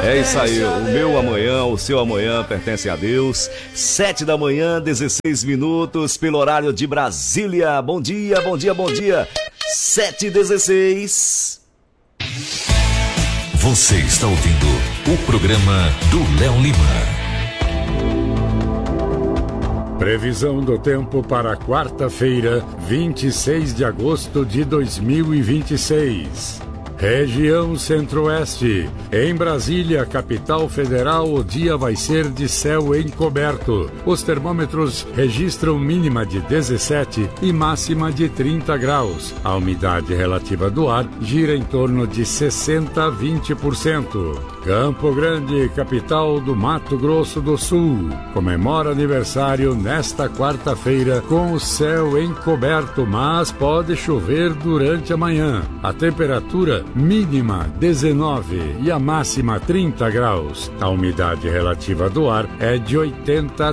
É isso aí, o meu amanhã, o seu amanhã pertence a Deus. 7 da manhã, 16 minutos, pelo horário de Brasília. Bom dia, bom dia, bom dia. 7h16. Você está ouvindo o programa do Léo Lima. Previsão do tempo para quarta-feira, 26 de agosto de 2026. Região Centro-Oeste. Em Brasília, capital federal, o dia vai ser de céu encoberto. Os termômetros registram mínima de 17 e máxima de 30 graus. A umidade relativa do ar gira em torno de 60 a 20%. Campo Grande, capital do Mato Grosso do Sul, comemora aniversário nesta quarta-feira com o céu encoberto, mas pode chover durante a manhã. A temperatura mínima 19 e a máxima 30 graus. A umidade relativa do ar é de 80 a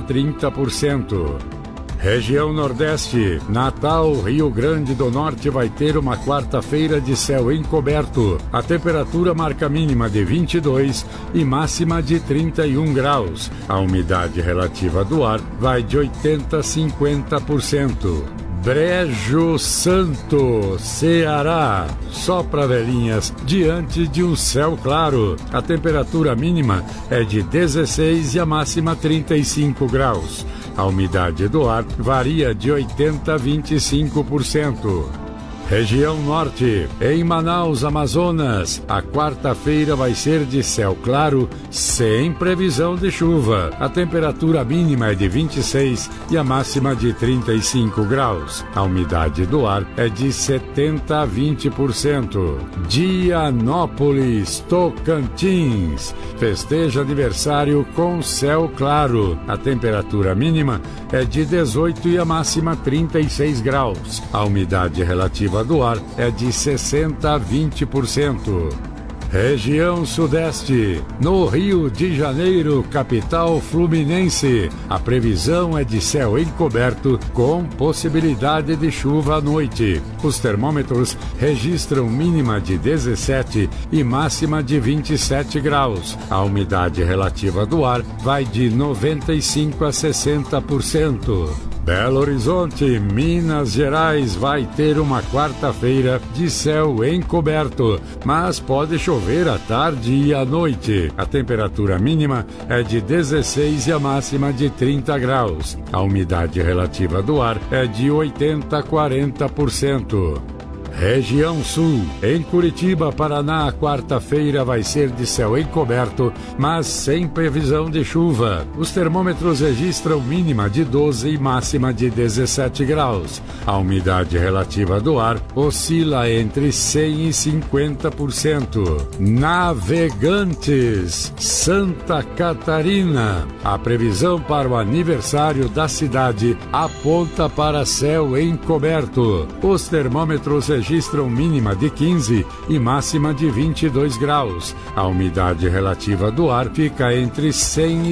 30%. Região Nordeste, Natal, Rio Grande do Norte vai ter uma quarta-feira de céu encoberto. A temperatura marca mínima de 22 e máxima de 31 graus. A umidade relativa do ar vai de 80 a 50%. Brejo Santo, Ceará, só para velhinhas, diante de um céu claro. A temperatura mínima é de 16 e a máxima 35 graus. A umidade do ar varia de 80 a 25%. Região Norte, em Manaus, Amazonas, a quarta-feira vai ser de céu claro, sem previsão de chuva. A temperatura mínima é de 26 e a máxima de 35 graus. A umidade do ar é de 70 a 20%. Dianópolis, Tocantins, festeja aniversário com céu claro. A temperatura mínima é de 18 e a máxima 36 graus. A umidade relativa do ar é de 60 a 20%. Região Sudeste, no Rio de Janeiro, capital fluminense, a previsão é de céu encoberto com possibilidade de chuva à noite. Os termômetros registram mínima de 17 e máxima de 27 graus. A umidade relativa do ar vai de 95 a 60%. Belo Horizonte, Minas Gerais, vai ter uma quarta-feira de céu encoberto, mas pode chover à tarde e à noite. A temperatura mínima é de 16 e a máxima de 30 graus. A umidade relativa do ar é de 80 a 40%. Região Sul, em Curitiba, Paraná, a quarta-feira vai ser de céu encoberto, mas sem previsão de chuva. Os termômetros registram mínima de 12 e máxima de 17 graus. A umidade relativa do ar oscila entre 100 e 50%. Navegantes, Santa Catarina. A previsão para o aniversário da cidade aponta para céu encoberto. Os termômetros registram mínima de 15 e máxima de 22 graus. A umidade relativa do ar fica entre 100 e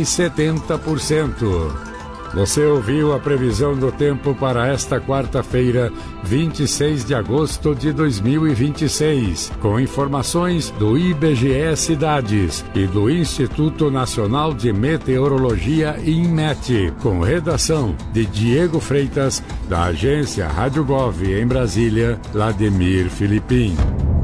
70%. Você ouviu a previsão do tempo para esta quarta-feira, 26 de agosto de 2026, com informações do IBGE Cidades e do Instituto Nacional de Meteorologia INMET, com redação de Diego Freitas, da agência Rádio Gov em Brasília, Vladimir Filipim.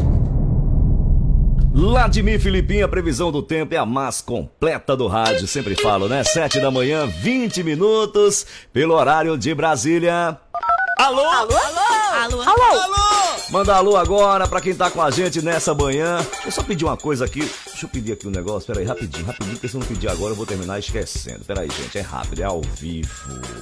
Vladimir Filipim, a previsão do tempo é a mais completa do rádio, sempre falo, né? 7 da manhã, 20 minutos, pelo horário de Brasília. Alô? Alô? Alô? Alô? Alô? Manda alô agora pra quem tá com a gente nessa manhã. Deixa eu só pedir uma coisa aqui. Deixa eu pedir aqui um negócio, peraí, rapidinho, porque se eu não pedir agora eu vou terminar esquecendo. Peraí, gente, é rápido, é ao vivo.